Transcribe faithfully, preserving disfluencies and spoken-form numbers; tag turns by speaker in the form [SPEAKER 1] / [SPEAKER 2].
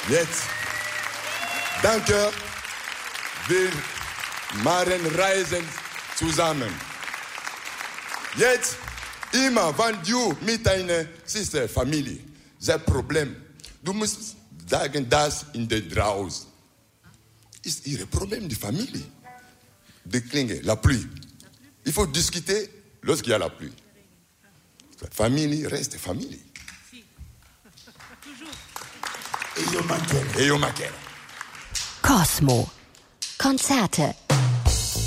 [SPEAKER 1] Jetzt, danke, wir machen Reisen zusammen. Jetzt, immer, wenn du mit deiner Sister, Familie, das Problem, du musst sagen, das in der draußen ist ihr Problem, die Familie. Die Klinge, la pluie. Il faut discuter lorsqu'il y a la pluie. Famille reste famille.
[SPEAKER 2] E io mancherò.
[SPEAKER 1] E io mancherò.
[SPEAKER 3] Cosmo. Konzerte